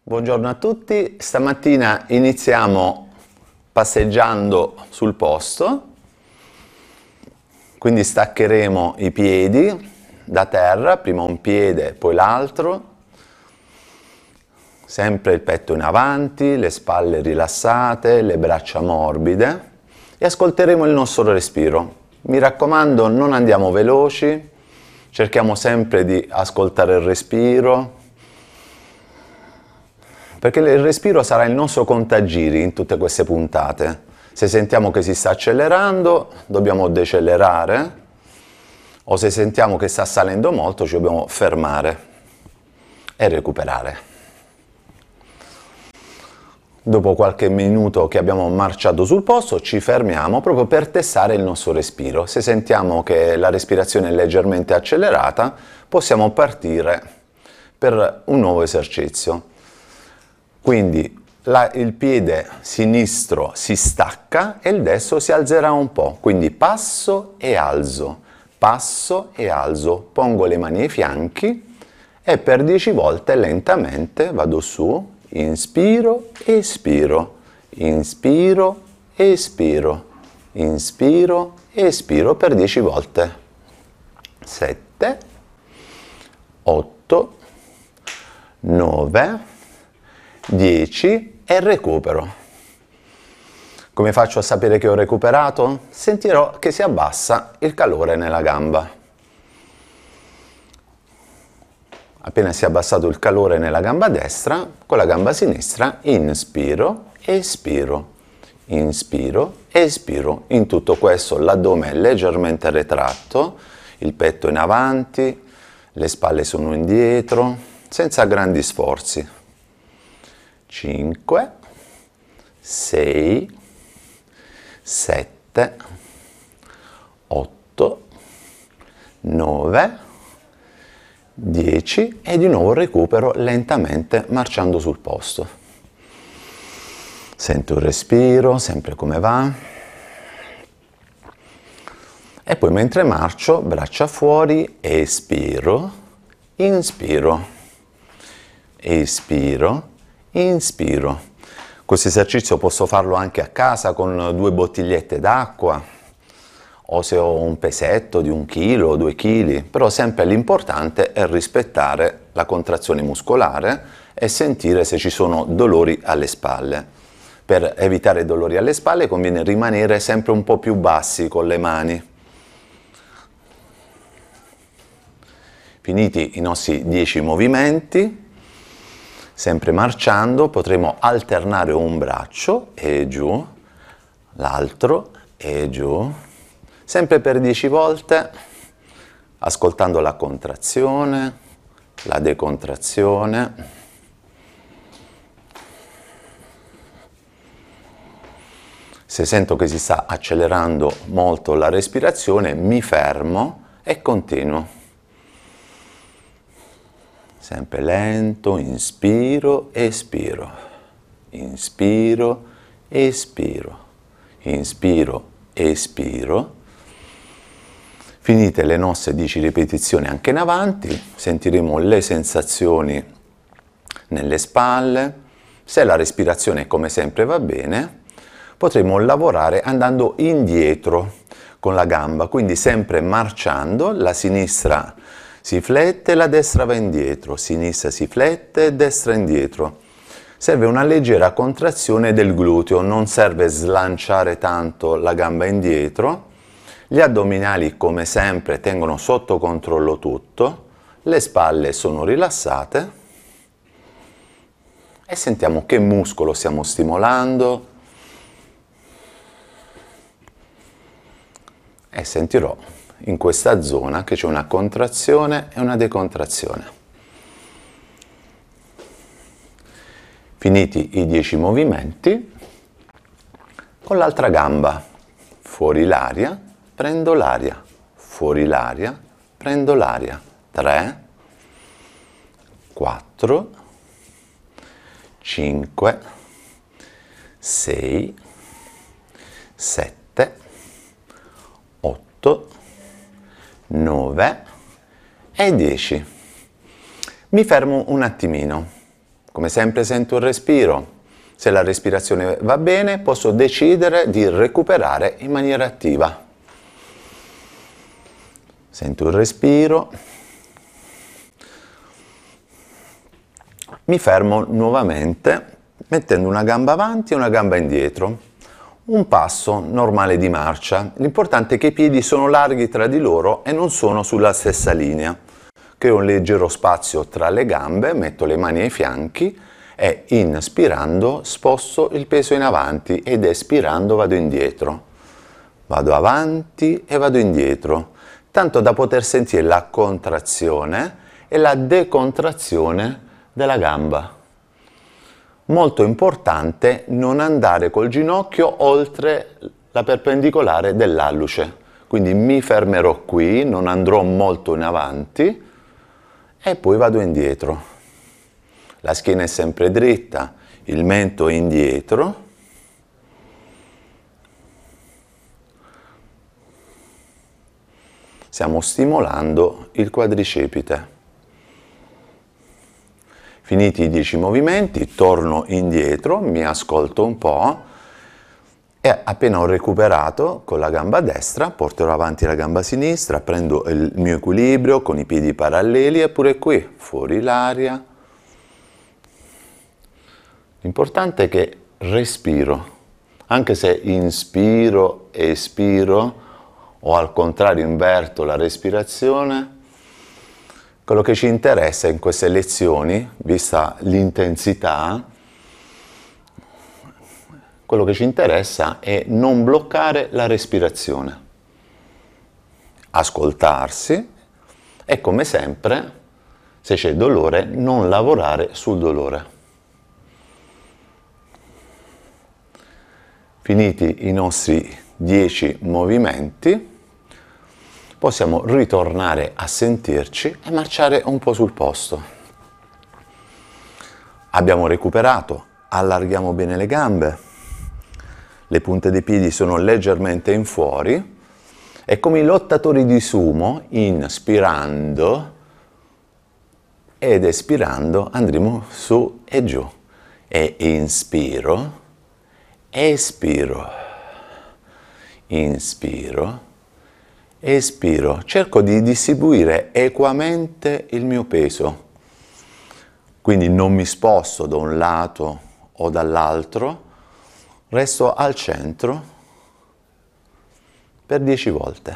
Buongiorno a tutti, stamattina iniziamo passeggiando sul posto, quindi staccheremo i piedi da terra, prima un piede poi l'altro, sempre il petto in avanti, le spalle rilassate, le braccia morbide e ascolteremo il nostro respiro. Mi raccomando, non andiamo veloci, cerchiamo sempre di ascoltare il respiro, perché il respiro sarà il nostro contagiri in tutte queste puntate. Se sentiamo che si sta accelerando, dobbiamo decelerare, o se sentiamo che sta salendo molto, ci dobbiamo fermare e recuperare. Dopo qualche minuto che abbiamo marciato sul posto, ci fermiamo proprio per testare il nostro respiro. Se sentiamo che la respirazione è leggermente accelerata, possiamo partire per un nuovo esercizio. Quindi il piede sinistro si stacca e il destro si alzerà un po', quindi passo e alzo, pongo le mani ai fianchi e per 10 volte lentamente vado su, inspiro, espiro, inspiro, espiro, inspiro, espiro per 10 volte. 7, 8, 9, 10 e recupero. Come faccio a sapere che ho recuperato? Sentirò che si abbassa il calore nella gamba. Appena si è abbassato il calore nella gamba destra, con la gamba sinistra inspiro, espiro, inspiro, espiro. In tutto questo l'addome è leggermente retratto, il petto in avanti, le spalle sono indietro, senza grandi sforzi. 5, 6, 7, 8, 9, 10 e di nuovo recupero lentamente marciando sul posto. Sento il respiro, sempre come va. E poi mentre marcio, braccia fuori, espiro, inspiro, espiro, inspiro. Questo esercizio posso farlo anche a casa con 2 bottigliette d'acqua o se ho un pesetto di 1 chilo o 2 chili, però sempre l'importante è rispettare la contrazione muscolare e sentire se ci sono dolori alle spalle. Per evitare dolori alle spalle conviene rimanere sempre un po' più bassi con le mani. Finiti i nostri 10 movimenti, sempre marciando, potremo alternare un braccio e giù, l'altro e giù, sempre per 10 volte, ascoltando la contrazione, la decontrazione. Se sento che si sta accelerando molto la respirazione, mi fermo e continuo. Sempre lento, inspiro, espiro, inspiro, espiro, inspiro, espiro. Finite le nostre 10 ripetizioni anche in avanti, sentiremo le sensazioni nelle spalle. Se la respirazione come sempre va bene, potremo lavorare andando indietro con la gamba, quindi sempre marciando, la sinistra si flette, la destra va indietro, sinistra si flette, destra indietro. Serve una leggera contrazione del gluteo, non serve slanciare tanto la gamba indietro. Gli addominali come sempre tengono sotto controllo tutto, le spalle sono rilassate e sentiamo che muscolo stiamo stimolando e sentirò in questa zona che c'è una contrazione e una decontrazione. Finiti i 10 movimenti, con l'altra gamba, fuori l'aria, prendo l'aria, fuori l'aria, prendo l'aria. 3, 4, 5, 6, 7, 8, 9 e 10. Mi fermo un attimino. Come sempre sento il respiro. Se la respirazione va bene, posso decidere di recuperare in maniera attiva. Sento il respiro. Mi fermo nuovamente mettendo una gamba avanti e una gamba indietro. Un passo normale di marcia. L'importante è che i piedi sono larghi tra di loro e non sono sulla stessa linea. Creo un leggero spazio tra le gambe, metto le mani ai fianchi e inspirando sposto il peso in avanti ed espirando vado indietro. Vado avanti e vado indietro, tanto da poter sentire la contrazione e la decontrazione della gamba. Molto importante non andare col ginocchio oltre la perpendicolare dell'alluce, quindi mi fermerò qui, non andrò molto in avanti e poi vado indietro. La schiena è sempre dritta, il mento è indietro. Stiamo stimolando il quadricipite. Finiti i 10 movimenti, torno indietro, mi ascolto un po' e appena ho recuperato con la gamba destra, porterò avanti la gamba sinistra, prendo il mio equilibrio con i piedi paralleli e pure qui, fuori l'aria. L'importante è che respiro, anche se inspiro e espiro o al contrario inverto la respirazione. Quello che ci interessa in queste lezioni, vista l'intensità, quello che ci interessa è non bloccare la respirazione, ascoltarsi e come sempre, se c'è dolore, non lavorare sul dolore. Finiti i nostri 10 movimenti, possiamo ritornare a sentirci e marciare un po' sul posto. Abbiamo recuperato, allarghiamo bene le gambe, le punte dei piedi sono leggermente in fuori e come i lottatori di sumo, inspirando ed espirando andremo su e giù. E inspiro, espiro, inspiro, espiro, cerco di distribuire equamente il mio peso, quindi non mi sposto da un lato o dall'altro, resto al centro per 10 volte.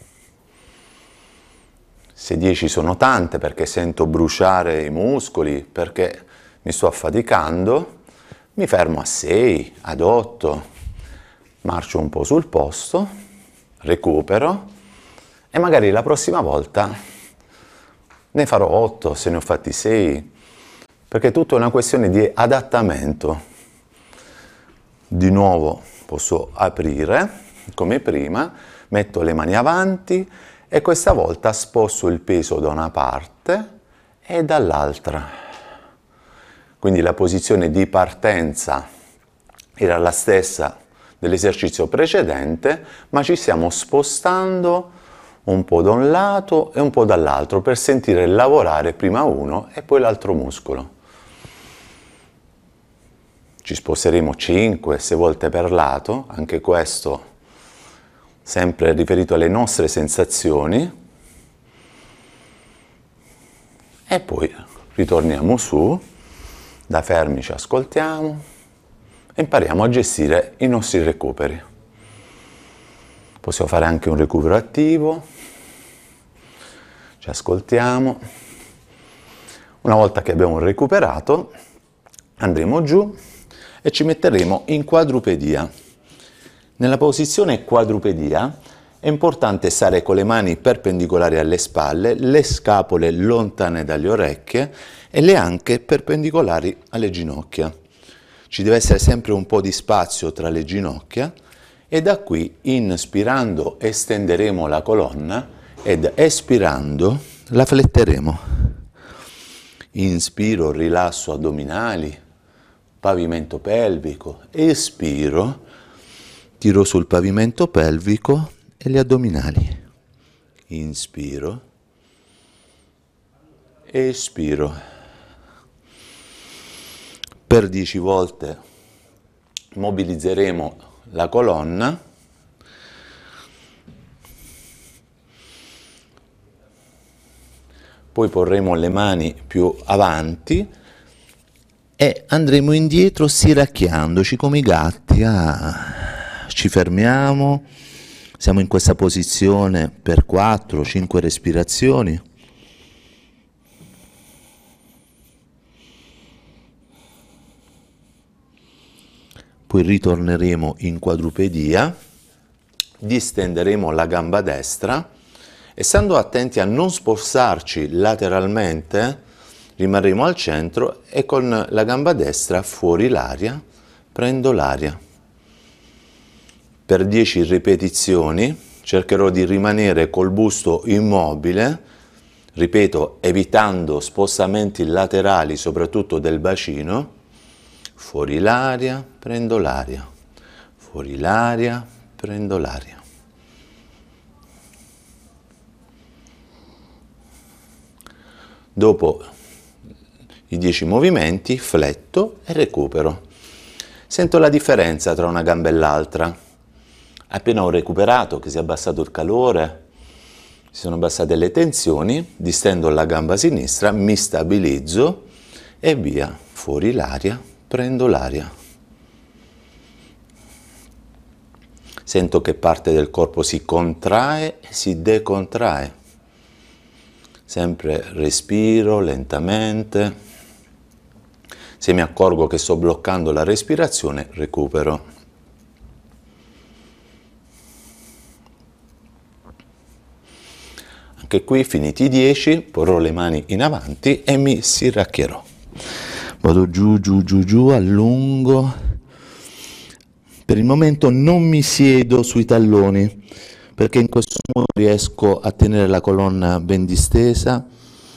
Se 10 sono tante perché sento bruciare i muscoli, perché mi sto affaticando, mi fermo a 6, ad 8, marcio un po' sul posto, recupero, e magari la prossima volta ne farò 8 se ne ho fatti 6, perché è tutta una questione di adattamento. Di nuovo posso aprire, come prima, metto le mani avanti e questa volta sposto il peso da una parte e dall'altra. Quindi la posizione di partenza era la stessa dell'esercizio precedente, ma ci stiamo spostando un po' da un lato e un po' dall'altro per sentire lavorare prima uno e poi l'altro muscolo. Ci sposteremo 5-6 volte per lato, anche questo sempre riferito alle nostre sensazioni, e poi ritorniamo su, da fermi ci ascoltiamo e impariamo a gestire i nostri recuperi. Possiamo fare anche un recupero attivo. Ci ascoltiamo. Una volta che abbiamo recuperato, andremo giù e ci metteremo in quadrupedia. Nella posizione quadrupedia è importante stare con le mani perpendicolari alle spalle, le scapole lontane dalle orecchie e le anche perpendicolari alle ginocchia. Ci deve essere sempre un po' di spazio tra le ginocchia e da qui, inspirando, estenderemo la colonna ed espirando la fletteremo. Inspiro, rilasso addominali, pavimento pelvico, espiro, tiro sul pavimento pelvico e gli addominali. Inspiro, espiro. per 10 volte mobilizzeremo la colonna. Poi porremo le mani più avanti e andremo indietro stiracchiandoci come i gatti. Ci fermiamo, siamo in questa posizione per 4-5 respirazioni. Poi ritorneremo in quadrupedia, distenderemo la gamba destra e stando attenti a non spostarci lateralmente, rimarremo al centro e con la gamba destra fuori l'aria, prendo l'aria. Per 10 ripetizioni cercherò di rimanere col busto immobile, ripeto, evitando spostamenti laterali, soprattutto del bacino. Fuori l'aria, prendo l'aria. Fuori l'aria, prendo l'aria. Dopo i 10 movimenti fletto e recupero. Sento la differenza tra una gamba e l'altra. Appena ho recuperato, che si è abbassato il calore, si sono abbassate le tensioni, distendo la gamba sinistra, mi stabilizzo e via. Fuori l'aria, prendo l'aria. Sento che parte del corpo si contrae e si decontrae. Sempre respiro lentamente. Se mi accorgo che sto bloccando la respirazione, recupero. Anche qui, finiti i 10, porrò le mani in avanti e mi stiracchierò. Vado giù, giù, giù, giù, allungo. Per il momento non mi siedo sui talloni, perché in questo modo riesco a tenere la colonna ben distesa.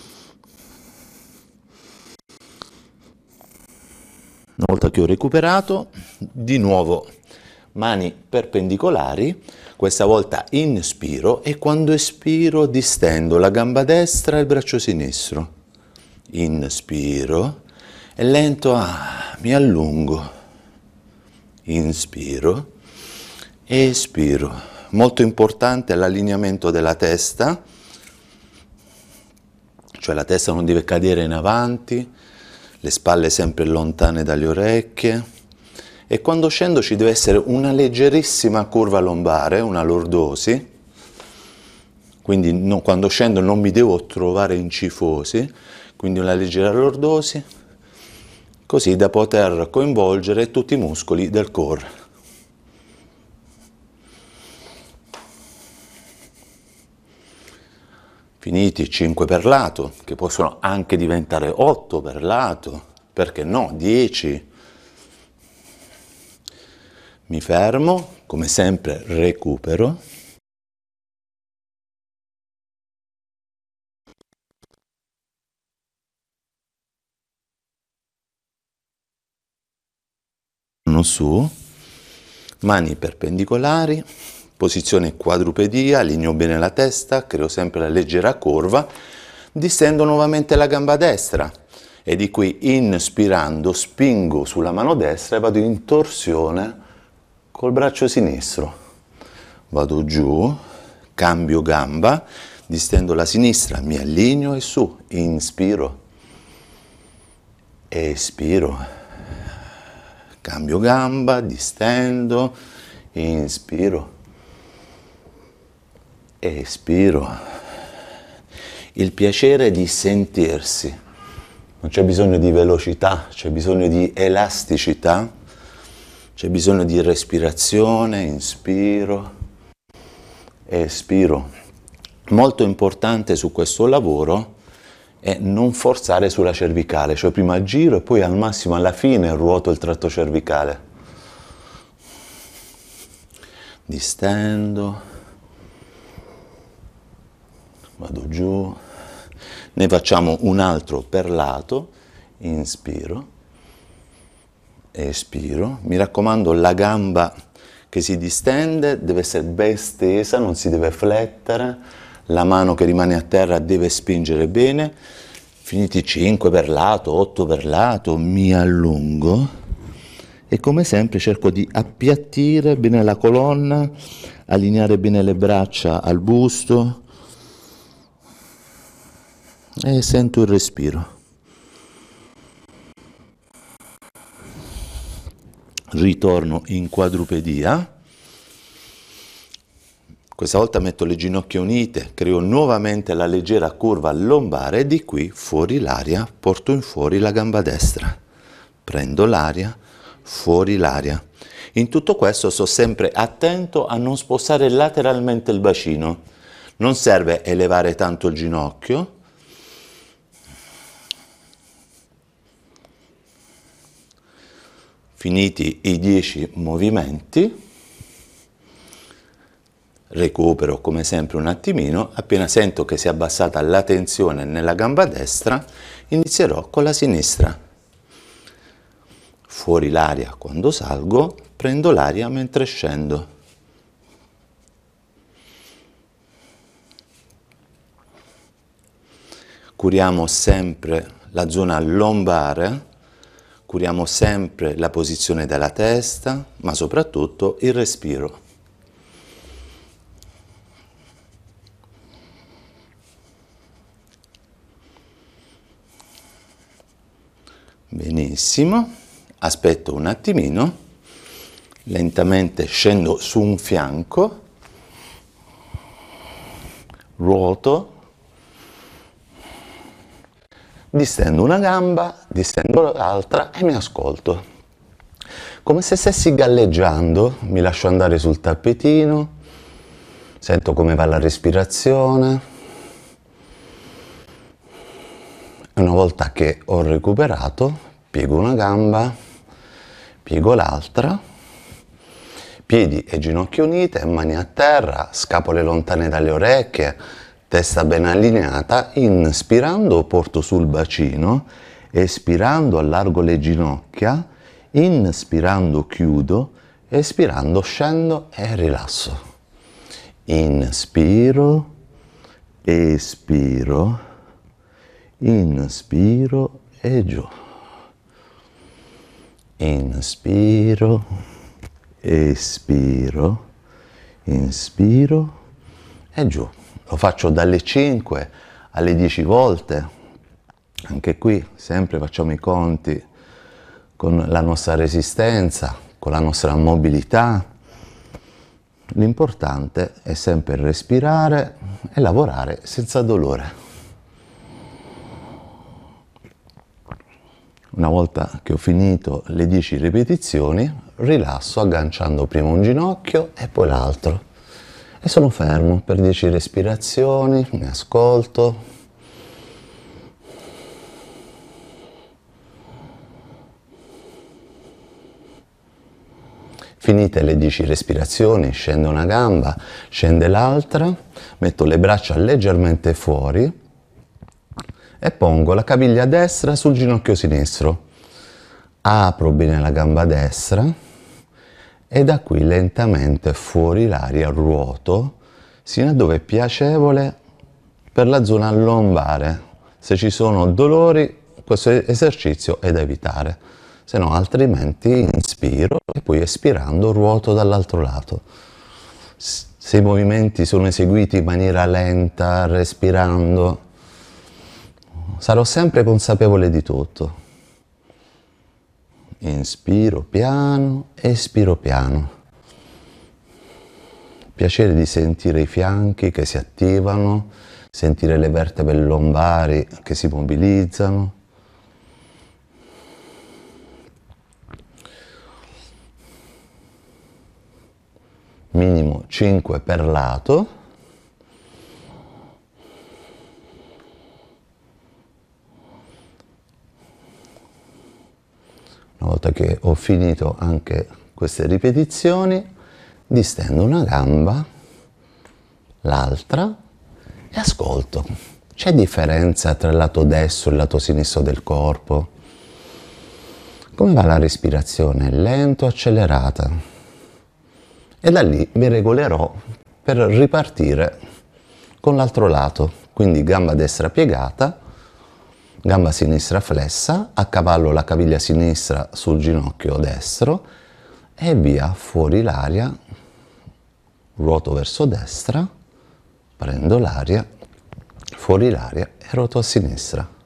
Una volta che ho recuperato, di nuovo mani perpendicolari, questa volta inspiro e quando espiro distendo la gamba destra e il braccio sinistro. Inspiro e lento mi allungo. Inspiro, espiro. Molto importante l'allineamento della testa, cioè la testa non deve cadere in avanti, le spalle sempre lontane dalle orecchie e quando scendo ci deve essere una leggerissima curva lombare, una lordosi, quindi quando scendo non mi devo trovare in cifosi, quindi una leggera lordosi, così da poter coinvolgere tutti i muscoli del core. Finiti 5 per lato, che possono anche diventare 8 per lato, perché no, 10. Mi fermo, come sempre recupero. Su, mani perpendicolari, posizione quadrupedia, allineo bene la testa, creo sempre la leggera curva, distendo nuovamente la gamba destra e di qui inspirando spingo sulla mano destra e vado in torsione col braccio sinistro. Vado giù, cambio gamba, distendo la sinistra, mi allineo e su, inspiro, espiro. Cambio gamba, distendo, inspiro, espiro. Il piacere di sentirsi. Non c'è bisogno di velocità, c'è bisogno di elasticità, c'è bisogno di respirazione, inspiro, espiro. Molto importante su questo lavoro è non forzare sulla cervicale, cioè prima giro e poi al massimo alla fine ruoto il tratto cervicale. Distendo, vado giù, ne facciamo un altro per lato, inspiro, espiro, mi raccomando la gamba che si distende deve essere ben stesa, non si deve flettere, la mano che rimane a terra deve spingere bene, Finiti 5 per lato, 8 per lato, mi allungo e come sempre cerco di appiattire bene la colonna, allineare bene le braccia al busto e sento il respiro. Ritorno in quadrupedia. Questa volta metto le ginocchia unite, creo nuovamente la leggera curva lombare e di qui fuori l'aria, porto in fuori la gamba destra. Prendo l'aria, fuori l'aria. In tutto questo sto sempre attento a non spostare lateralmente il bacino. Non serve elevare tanto il ginocchio. Finiti i 10 movimenti, recupero come sempre un attimino, appena sento che si è abbassata la tensione nella gamba destra, inizierò con la sinistra. Fuori l'aria quando salgo, prendo l'aria mentre scendo. Curiamo sempre la zona lombare, curiamo sempre la posizione della testa, ma soprattutto il respiro. Benissimo, aspetto un attimino, lentamente scendo su un fianco, ruoto, distendo una gamba, distendo l'altra e mi ascolto. Come se stessi galleggiando, mi lascio andare sul tappetino, sento come va la respirazione. E una volta che ho recuperato, piego una gamba, piego l'altra, piedi e ginocchia unite, mani a terra, scapole lontane dalle orecchie, testa ben allineata. Inspirando porto sul bacino, espirando allargo le ginocchia, inspirando chiudo, espirando scendo e rilasso. Inspiro, espiro, inspiro e giù. Inspiro, espiro, inspiro e giù. Lo faccio dalle 5 alle 10 volte. Anche qui sempre facciamo i conti con la nostra resistenza, con la nostra mobilità. L'importante è sempre respirare e lavorare senza dolore. Una volta che ho finito le 10 ripetizioni, rilasso agganciando prima un ginocchio e poi l'altro. E sono fermo per 10 respirazioni, mi ascolto. Finite le 10 respirazioni, scende una gamba, scende l'altra, metto le braccia leggermente fuori e pongo la caviglia destra sul ginocchio sinistro. Apro bene la gamba destra e da qui lentamente fuori l'aria ruoto sino a dove è piacevole per la zona lombare. Se ci sono dolori, questo esercizio è da evitare, se no altrimenti inspiro e poi espirando ruoto dall'altro lato. Se i movimenti sono eseguiti in maniera lenta, respirando, sarò sempre consapevole di tutto. Inspiro piano, espiro piano. Piacere di sentire i fianchi che si attivano, sentire le vertebre lombari che si mobilizzano. Minimo 5 per lato. Una volta che ho finito anche queste ripetizioni, distendo una gamba, l'altra e ascolto. C'è differenza tra il lato destro e il lato sinistro del corpo? Come va la respirazione? Lento o accelerata? E da lì mi regolerò per ripartire con l'altro lato. Quindi gamba destra piegata, Gamba sinistra flessa, accavallo la caviglia sinistra sul ginocchio destro e via fuori l'aria, ruoto verso destra, prendo l'aria, fuori l'aria e ruoto a sinistra.